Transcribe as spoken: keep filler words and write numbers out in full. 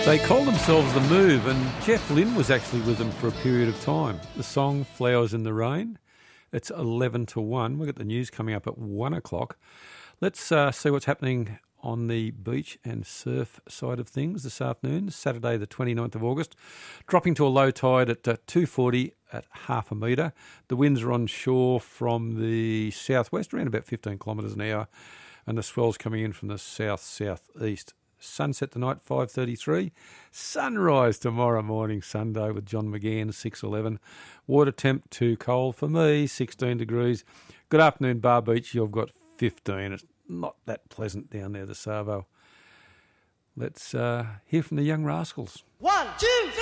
They call themselves The Move, and Jeff Lynne was actually with them for a period of time. The song Flowers in the Rain. It's eleven to one. We've got the news coming up at one o'clock. Let's uh, see what's happening on the beach and surf side of things this afternoon, Saturday the twenty-ninth of August. Dropping to a low tide at uh, two forty at half a metre. The winds are on shore from the southwest, around about fifteen kilometres an hour, and the swell's coming in from the south-southeast. Sunset tonight, five thirty-three. Sunrise tomorrow morning, Sunday, with John McGann, six eleven. Water temp too cold for me, sixteen degrees. Good afternoon, Bar Beach. You've got fifteen. It's not that pleasant down there, the Savo. Let's uh, hear from the Young Rascals. One, two, three.